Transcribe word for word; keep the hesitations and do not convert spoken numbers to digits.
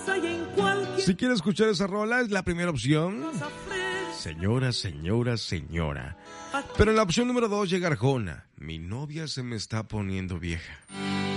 Si quieres escuchar esa rola, es la primera opción. Señora, señora, señora. Pero en la opción número dos llega Arjona. Mi novia se me está poniendo vieja.